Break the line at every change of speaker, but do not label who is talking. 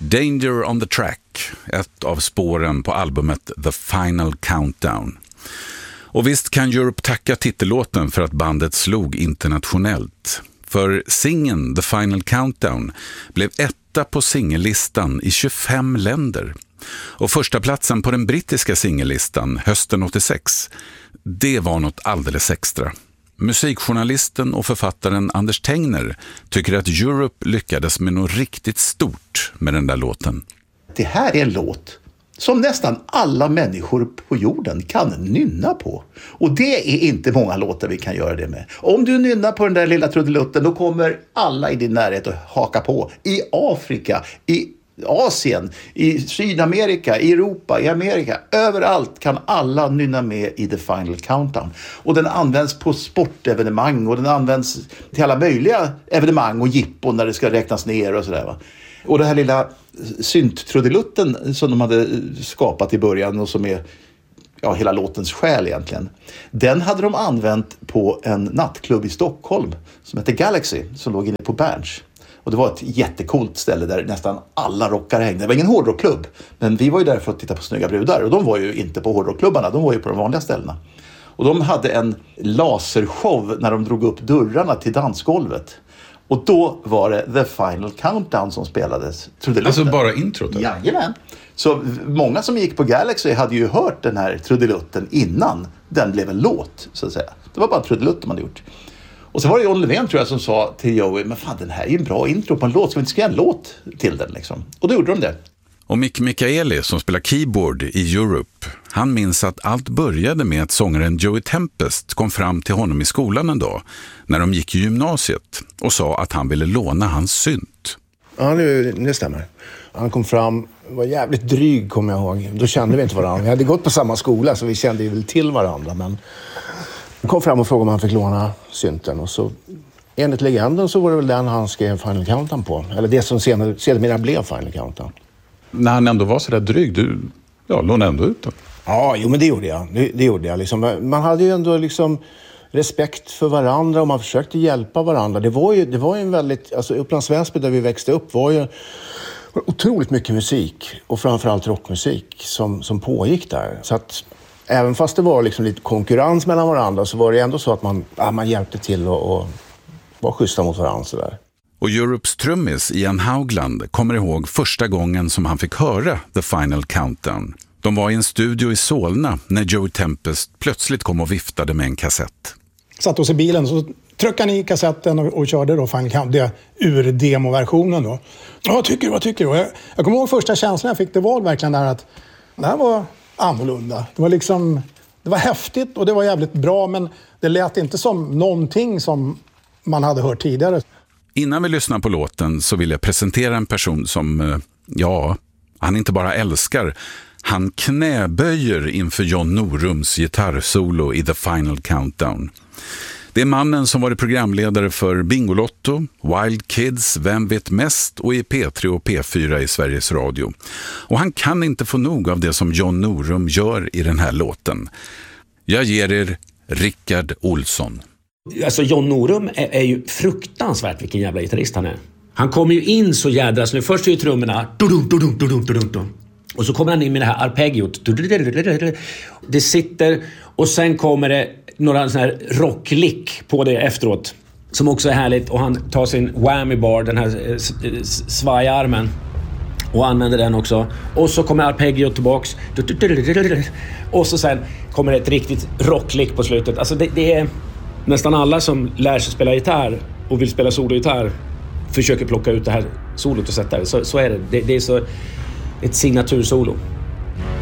Danger on the Track, ett av spåren på albumet The Final Countdown. Och visst kan Europe tacka titellåten för att bandet slog internationellt. För singeln The Final Countdown blev etta på singellistan i 25 länder. Och första platsen på den brittiska singellistan hösten 86, det var något alldeles extra. Musikjournalisten och författaren Anders Tengner tycker att Europe lyckades med något riktigt stort med den där låten.
Det här är en låt som nästan alla människor på jorden kan nynna på. Och det är inte många låtar vi kan göra det med. Om du nynnar på den där lilla trudelutten, då kommer alla i din närhet att haka på. I Afrika, i Asien, i Sydamerika, i Europa, i Amerika. Överallt kan alla nynna med i The Final Countdown. Och den används på sportevenemang och den används till alla möjliga evenemang och jippon när det ska räknas ner och sådär, va. Och det här lilla synttrudelutten som de hade skapat i början och som är hela låtens själ egentligen. Den hade de använt på en nattklubb i Stockholm som heter Galaxy, som låg inne på Berns. Och det var ett jättekult ställe där nästan alla rockare hängde. Det var ingen hårdrockklubb, men vi var ju där för att titta på snygga brudar. Och de var ju inte på hårdrockklubbarna, de var ju på de vanliga ställena. Och de hade en lasershow när de drog upp dörrarna till dansgolvet. Och då var det The Final Countdown som spelades.
Alltså bara introt?
Jajamän. Så många som gick på Galaxy hade ju hört den här trudelutten innan den blev en låt, så att säga. Det var bara trudelutten man hade gjort. Och så var det John Levén, tror jag, som sa till Joey, men fan, den här är ju en bra intro på en låt, ska vi inte skriva en låt till den liksom? Och då gjorde de det.
Och Mick Michaeli, som spelar keyboard i Europe, han minns att allt började med att sångaren Joey Tempest kom fram till honom i skolan en dag när de gick i gymnasiet och sa att han ville låna hans synt.
Ja, det stämmer. Han kom fram, var jävligt dryg, kommer jag ihåg. Då kände vi inte varandra. Vi hade gått på samma skola så vi kände ju väl till varandra, men han kom fram och frågade om han fick låna synten, och så enligt legenden så var det väl den han skrev Final Countdown på. Eller det som sedermera blev Final Countdown.
När han ändå var så där dryg, du lånade ändå ut den.
Ja, jo, men det gjorde jag. Det gjorde jag liksom. Man hade ju ändå liksom respekt för varandra och man försökte hjälpa varandra. Det var ju en väldigt, alltså Upplands Väsby där vi växte upp var ju otroligt mycket musik och framförallt rockmusik som pågick där. Så att även fast det var liksom lite konkurrens mellan varandra så var det ändå så att man hjälpte till och var schyssta mot varandra så där.
Och Europes trummis Ian Haugland kommer ihåg första gången som han fick höra The Final Countdown. De var i en studio i Solna när Joey Tempest plötsligt kom och viftade med en kassett.
Satt oss i bilen så tryckte han i kassetten och körde då Final Countdown, ur demoversionen då. Vad tycker du? Jag kommer ihåg första känslan jag fick, det var verkligen där att det här var annorlunda. Det var liksom, det var häftigt och det var jävligt bra, men det lät inte som någonting som man hade hört tidigare.
Innan vi lyssnar på låten så vill jag presentera en person som, han inte bara älskar, han knäböjer inför John Norums gitarrsolo i The Final Countdown. Det är mannen som varit programledare för Bingolotto, Wild Kids, Vem vet mest och i P3 och P4 i Sveriges Radio. Och han kan inte få nog av det som John Norum gör i den här låten. Jag ger er Rickard Olsson.
Alltså John Norum är ju fruktansvärt vilken jävla gitarrist han är. Han kommer ju in så jädra så nu först är ju trummorna och så kommer han in med det här arpeggiot. Det sitter och sen kommer det några sån här rocklick på det efteråt som också är härligt, och han tar sin whammy bar, den här svajarmen, och använder den också, och så kommer arpeggiot tillbaks och så sen kommer det ett riktigt rocklick på slutet. Alltså det är nästan alla som lär sig spela gitarr och vill spela sologitarr försöker plocka ut det här solot och sätta det. Så är det. Det är så ett signatursolo.